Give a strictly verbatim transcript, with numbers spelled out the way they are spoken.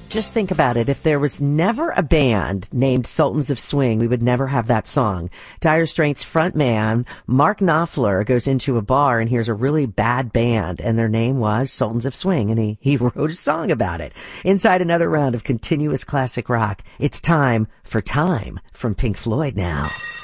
Just think about it. If there was never a band named Sultans of Swing, we would never have that song. Dire Straits frontman Mark Knopfler goes into a bar and hears a really bad band, and their name was Sultans of Swing, and he, he wrote a song about it. Inside another round of continuous classic rock, it's time for Time from Pink Floyd now.